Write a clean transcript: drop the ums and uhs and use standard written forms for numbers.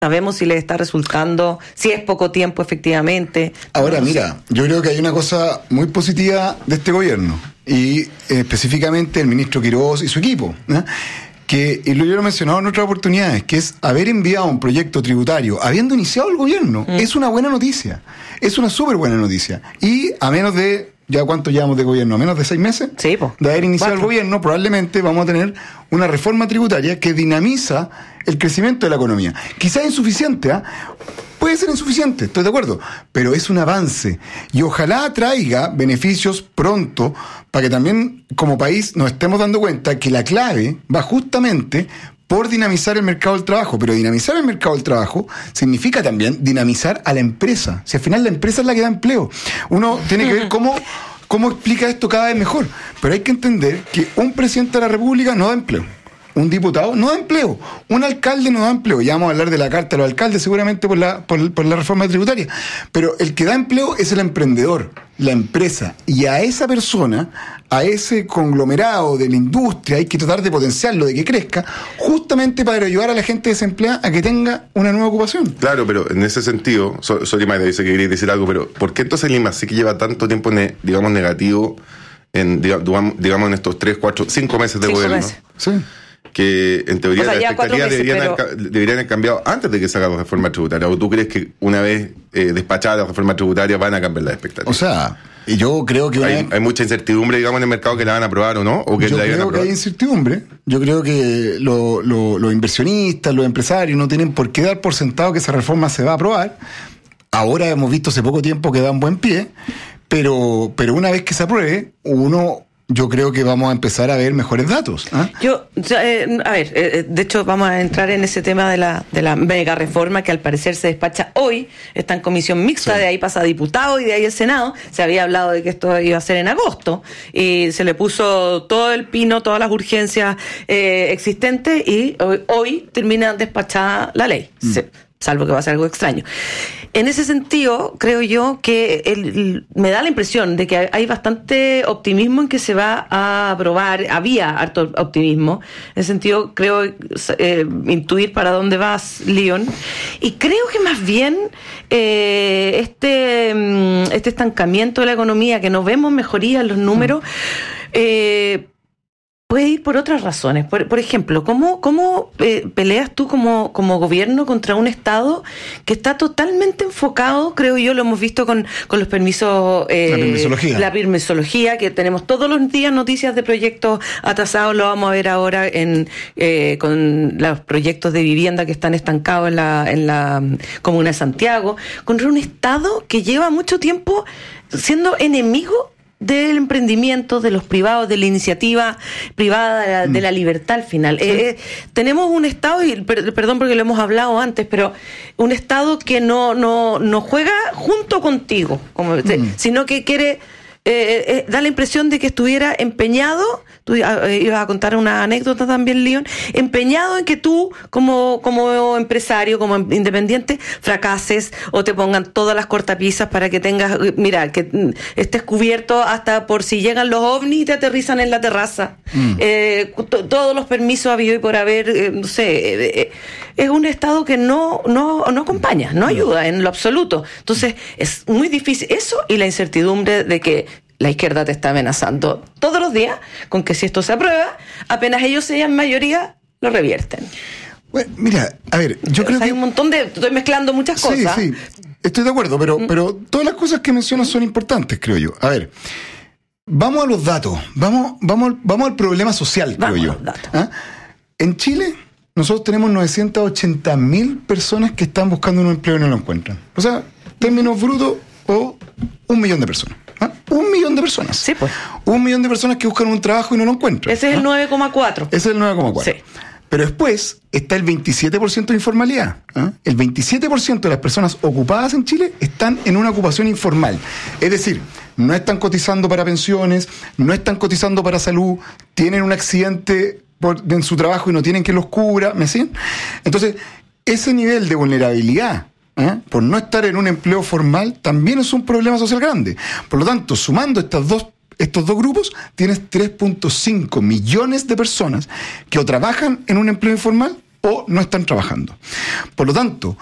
Sabemos si les está resultando, si es poco tiempo efectivamente. Ahora, mira, yo creo que hay una cosa muy positiva de este gobierno, y específicamente el ministro Quirós y su equipo, ¿no? Que, y yo lo he mencionado en otras oportunidades, que es haber enviado un proyecto tributario habiendo iniciado el gobierno. Es una buena noticia, es una súper buena noticia. Y a menos de, ¿ya cuánto llevamos de gobierno? ¿A menos de 6 meses? Sí, po. De haber iniciado 4. el gobierno, probablemente vamos a tener una reforma tributaria que dinamiza el crecimiento de la economía. Quizás insuficiente, ¿ah? Puede ser insuficiente, estoy de acuerdo, pero es un avance y ojalá traiga beneficios pronto para que también como país nos estemos dando cuenta que la clave va justamente por dinamizar el mercado del trabajo, pero dinamizar el mercado del trabajo significa también dinamizar a la empresa. Si al final la empresa es la que da empleo, uno tiene que ver cómo explica esto cada vez mejor, pero hay que entender que un presidente de la República no da empleo. Un diputado no da empleo, un alcalde no da empleo. Ya vamos a hablar de la carta de los alcaldes seguramente por la reforma tributaria, pero el que da empleo es el emprendedor, la empresa, y a esa persona, a ese conglomerado de la industria hay que tratar de potenciarlo, de que crezca, justamente para ayudar a la gente desempleada a que tenga una nueva ocupación. Claro, pero en ese sentido, sorry Mayra, dice que quería decir algo, pero ¿por qué entonces Lima sí que lleva tanto tiempo digamos negativo digamos en estos 3, 4, 5 meses de gobierno? Sí. Que en teoría las expectativas meses, deberían haber cambiado antes de que se haga la reforma tributaria. ¿O tú crees que una vez despachada la reforma tributaria van a cambiar las expectativas? O sea, yo creo que hay mucha incertidumbre, digamos, en el mercado que la van a aprobar o no. ¿O que yo creo que hay incertidumbre. Yo creo que los inversionistas, los empresarios no tienen por qué dar por sentado que esa reforma se va a aprobar. Ahora hemos visto hace poco tiempo que da un buen pie, pero una vez que se apruebe, yo creo que vamos a empezar a ver mejores datos. De hecho vamos a entrar en ese tema de la mega reforma que al parecer se despacha hoy, está en comisión mixta, sí. De ahí pasa a diputado y de ahí al Senado. Se había hablado de que esto iba a ser en agosto y se le puso todo el pino, todas las urgencias existentes y hoy termina despachada la ley. Salvo que va a ser algo extraño. En ese sentido, creo yo que me da la impresión de que hay bastante optimismo en que se va a aprobar. Había harto optimismo. En ese sentido, creo intuir para dónde vas, Leon. Y creo que más bien este estancamiento de la economía, que no vemos mejoría en los números, puede ir por otras razones. Por ejemplo, ¿cómo peleas tú como gobierno contra un Estado que está totalmente enfocado, creo yo, lo hemos visto con los permisos, la permisología, que tenemos todos los días noticias de proyectos atrasados, lo vamos a ver ahora con los proyectos de vivienda que están estancados en la comuna de Santiago, contra un Estado que lleva mucho tiempo siendo enemigo del emprendimiento, de los privados, de la iniciativa privada, de la libertad al final. Sí. Tenemos un Estado, y perdón porque lo hemos hablado antes, pero un Estado que no juega junto contigo, sino que quiere da la impresión de que estuviera empeñado, tú ibas a contar una anécdota también, Leon, empeñado en que tú como empresario, como independiente, fracases o te pongan todas las cortapisas para que tengas, mira, que estés cubierto hasta por si llegan los ovnis y te aterrizan en la terraza. Todos los permisos habido y por haber, no sé, es un Estado que no acompaña, no ayuda en lo absoluto. Entonces es muy difícil eso, y la incertidumbre de que la izquierda te está amenazando todos los días con que si esto se aprueba, apenas ellos sean mayoría, lo revierten. Bueno, mira, a ver, yo creo que hay un montón estoy mezclando muchas cosas. Sí, estoy de acuerdo, pero todas las cosas que mencionas son importantes, creo yo. A ver, vamos a los datos, vamos al problema social, creo yo. En Chile nosotros tenemos 980.000 personas que están buscando un empleo y no lo encuentran. O sea, términos brutos, o 1 millón de personas. 1 millón de personas. Sí, pues. 1 millón de personas que buscan un trabajo y no lo encuentran. Ese es el 9,4. Ese es el 9,4. Sí. Pero después está el 27% de informalidad. El 27% de las personas ocupadas en Chile están en una ocupación informal. Es decir, no están cotizando para pensiones, no están cotizando para salud, tienen un accidente en su trabajo y no tienen que los cubra, ¿me siguen? Entonces, ese nivel de vulnerabilidad por no estar en un empleo formal también es un problema social grande. Por lo tanto, sumando estos dos grupos, tienes 3.5 millones de personas que o trabajan en un empleo informal o no están trabajando. Por lo tanto,